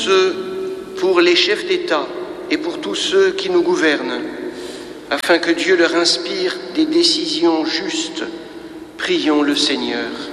pour les chefs d'État et pour tous ceux qui nous gouvernent, afin que Dieu leur inspire des décisions justes. Prions le Seigneur.